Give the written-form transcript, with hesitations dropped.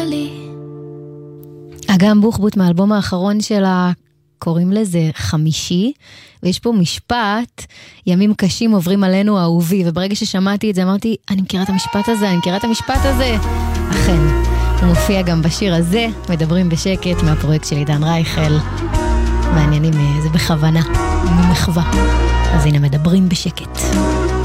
לי. אגם בוחבוט מהאלבום האחרון שלה, קוראים לזה חמישי, ויש פה משפט, ימים קשים עוברים עלינו אהובי, וברגע ששמעתי את זה אמרתי, אני מכירה את המשפט הזה, אכן, הוא מופיע גם בשיר הזה, מדברים בשקט מהפרויקט של עידן רייכל, מעניינים, זה בכוונה, ממחווה, אז הנה מדברים בשקט.